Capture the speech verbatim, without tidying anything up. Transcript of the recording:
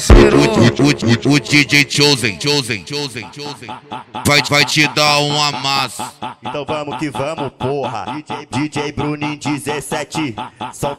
O, o, o, o D J Chosen, Chosen, Chosen, Chosen vai, vai te dar um amasso. Então vamos que vamos, porra. D J, D J Bruninho dezessete, solta